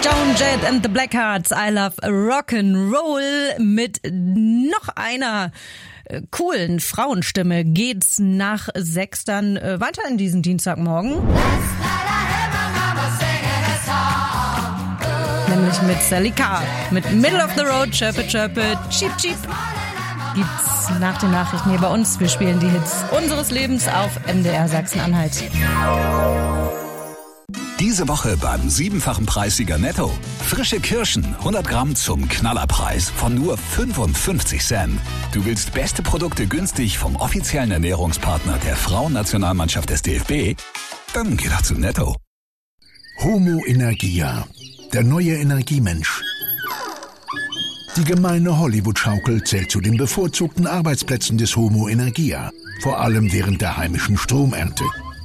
Joan Jett and the Blackhearts, I Love Rock'n'Roll. Mit noch einer coolen Frauenstimme geht's nach 6 dann weiter in diesen Dienstagmorgen. Nämlich mit Sally Carr, mit Middle of the Road, Chirpe Chirpe, Cheep Cheep. Gibt's nach den Nachrichten hier bei uns. Wir spielen die Hits unseres Lebens auf MDR Sachsen-Anhalt. Diese Woche beim 7-fachen Preissieger Netto. Frische Kirschen, 100 Gramm zum Knallerpreis von nur 55 Cent. Du willst beste Produkte günstig vom offiziellen Ernährungspartner der Frauennationalmannschaft des DFB? Dann geh doch zu Netto. Homo Energia, der neue Energiemensch. Die gemeine Hollywood-Schaukel zählt zu den bevorzugten Arbeitsplätzen des Homo Energia, vor allem während der heimischen Stromernte.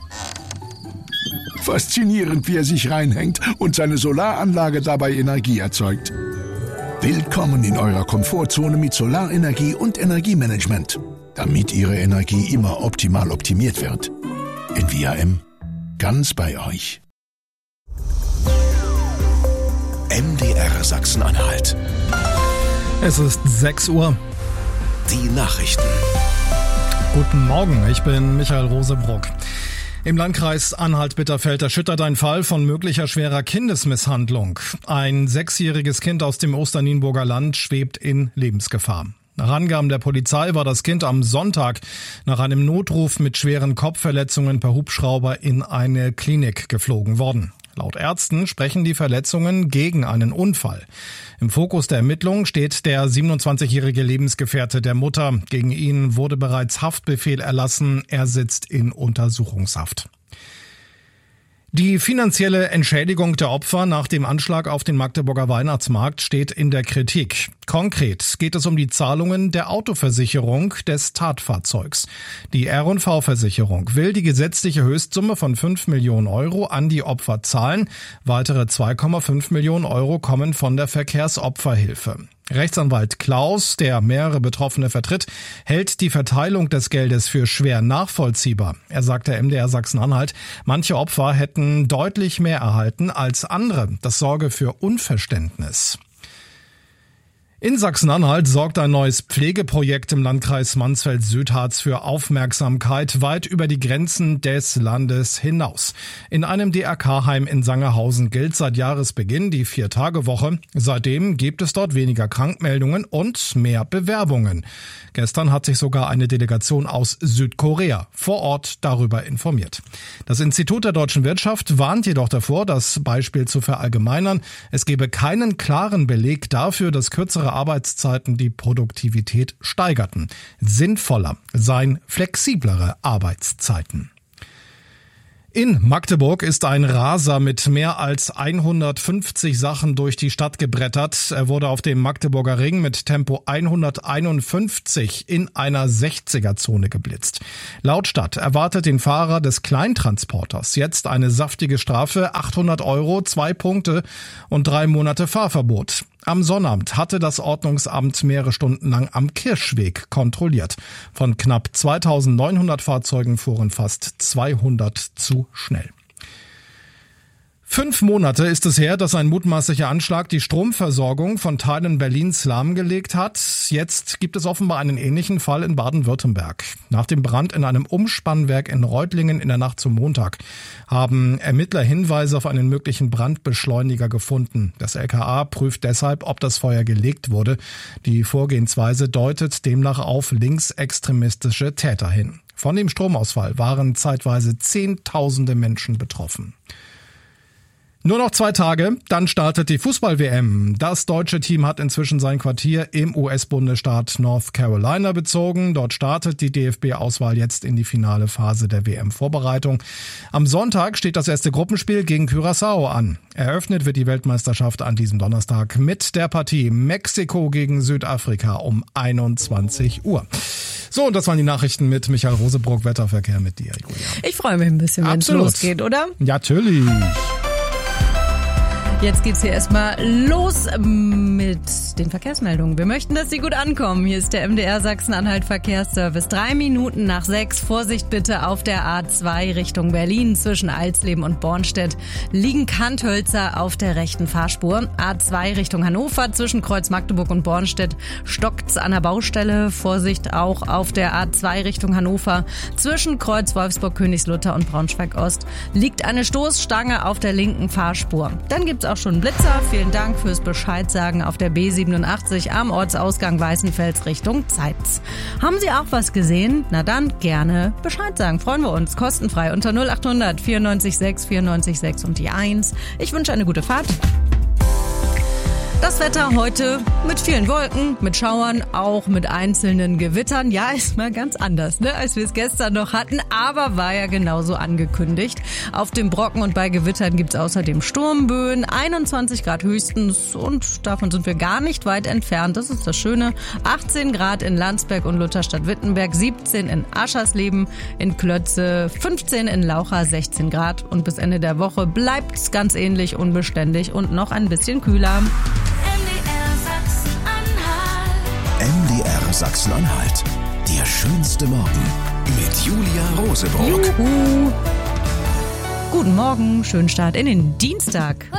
Faszinierend, wie er sich reinhängt und seine Solaranlage dabei Energie erzeugt. Willkommen in eurer Komfortzone mit Solarenergie und Energiemanagement, damit Ihre Energie immer optimal optimiert wird. NVAM, ganz bei euch. MDR Sachsen-Anhalt. Es ist 6 Uhr. Die Nachrichten. Guten Morgen, ich bin Michael Rosebrock. Im Landkreis Anhalt-Bitterfeld erschüttert ein Fall von möglicher schwerer Kindesmisshandlung. Ein 6-jähriges Kind aus dem Osternienburger Land schwebt in Lebensgefahr. Nach Angaben der Polizei war das Kind am Sonntag nach einem Notruf mit schweren Kopfverletzungen per Hubschrauber in eine Klinik geflogen worden. Laut Ärzten sprechen die Verletzungen gegen einen Unfall. Im Fokus der Ermittlungen steht der 27-jährige Lebensgefährte der Mutter. Gegen ihn wurde bereits Haftbefehl erlassen. Er sitzt in Untersuchungshaft. Die finanzielle Entschädigung der Opfer nach dem Anschlag auf den Magdeburger Weihnachtsmarkt steht in der Kritik. Konkret geht es um die Zahlungen der Autoversicherung des Tatfahrzeugs. Die R&V-Versicherung will die gesetzliche Höchstsumme von 5 Millionen Euro an die Opfer zahlen. Weitere 2,5 Millionen Euro kommen von der Verkehrsopferhilfe. Rechtsanwalt Klaus, der mehrere Betroffene vertritt, hält die Verteilung des Geldes für schwer nachvollziehbar. Er sagt der MDR Sachsen-Anhalt, manche Opfer hätten deutlich mehr erhalten als andere. Das sorge für Unverständnis. In Sachsen-Anhalt sorgt ein neues Pflegeprojekt im Landkreis Mansfeld-Südharz für Aufmerksamkeit weit über die Grenzen des Landes hinaus. In einem DRK-Heim in Sangerhausen gilt seit Jahresbeginn die 4-Tage-Woche. Seitdem gibt es dort weniger Krankmeldungen und mehr Bewerbungen. Gestern hat sich sogar eine Delegation aus Südkorea vor Ort darüber informiert. Das Institut der deutschen Wirtschaft warnt jedoch davor, das Beispiel zu verallgemeinern. Es gebe keinen klaren Beleg dafür, dass kürzere Arbeitszeiten die Produktivität steigerten. Sinnvoller seien flexiblere Arbeitszeiten. In Magdeburg ist ein Raser mit mehr als 150 Sachen durch die Stadt gebrettert. Er wurde auf dem Magdeburger Ring mit Tempo 151 in einer 60er-Zone geblitzt. Laut Stadt erwartet den Fahrer des Kleintransporters jetzt eine saftige Strafe, 800 Euro, 2 Punkte und 3 Monate Fahrverbot. Am Sonnabend hatte das Ordnungsamt mehrere Stunden lang am Kirschweg kontrolliert. Von knapp 2900 Fahrzeugen fuhren fast 200 zu schnell. 5 Monate ist es her, dass ein mutmaßlicher Anschlag die Stromversorgung von Teilen Berlins lahmgelegt hat. Jetzt gibt es offenbar einen ähnlichen Fall in Baden-Württemberg. Nach dem Brand in einem Umspannwerk in Reutlingen in der Nacht zum Montag haben Ermittler Hinweise auf einen möglichen Brandbeschleuniger gefunden. Das LKA prüft deshalb, ob das Feuer gelegt wurde. Die Vorgehensweise deutet demnach auf linksextremistische Täter hin. Von dem Stromausfall waren zeitweise Zehntausende Menschen betroffen. Nur noch 2 Tage, dann startet die Fußball-WM. Das deutsche Team hat inzwischen sein Quartier im US-Bundesstaat North Carolina bezogen. Dort startet die DFB-Auswahl jetzt in die finale Phase der WM-Vorbereitung. Am Sonntag steht das erste Gruppenspiel gegen Curaçao an. Eröffnet wird die Weltmeisterschaft an diesem Donnerstag mit der Partie Mexiko gegen Südafrika um 21 Uhr. So, und das waren die Nachrichten mit Michael Rosebrock, Wetterverkehr mit dir, Julia. Ich freue mich ein bisschen, wenn es losgeht, oder? Ja, natürlich. Jetzt geht's hier erstmal los mit den Verkehrsmeldungen. Wir möchten, dass Sie gut ankommen. Hier ist der MDR Sachsen-Anhalt Verkehrsservice. 3 Minuten nach 6. Vorsicht bitte auf der A2 Richtung Berlin. Zwischen Alsleben und Bornstedt liegen Kanthölzer auf der rechten Fahrspur. A2 Richtung Hannover. Zwischen Kreuz Magdeburg und Bornstedt stockt's an der Baustelle. Vorsicht auch auf der A2 Richtung Hannover. Zwischen Kreuz Wolfsburg, Königslutter und Braunschweig-Ost liegt eine Stoßstange auf der linken Fahrspur. Dann gibt's auch schon Blitzer. Vielen Dank fürs Bescheidsagen auf der B87 am Ortsausgang Weißenfels Richtung Zeitz. Haben Sie auch was gesehen? Na dann gerne Bescheid sagen. Freuen wir uns. Kostenfrei unter 0800 94 6 94 6 und die 1. Ich wünsche eine gute Fahrt. Das Wetter heute mit vielen Wolken, mit Schauern, auch mit einzelnen Gewittern. Ja, ist mal ganz anders, ne, als wir es gestern noch hatten, aber war ja genauso angekündigt. Auf dem Brocken und bei Gewittern gibt's außerdem Sturmböen, 21 Grad höchstens und davon sind wir gar nicht weit entfernt. Das ist das Schöne. 18 Grad in Landsberg und Lutherstadt-Wittenberg, 17 in Aschersleben, in Klötze, 15 in Laucha, 16 Grad und bis Ende der Woche bleibt's ganz ähnlich unbeständig und noch ein bisschen kühler. MDR Sachsen-Anhalt. Der schönste Morgen mit Julia Rosebrock. Juhu. Guten Morgen, schönen Start in den Dienstag.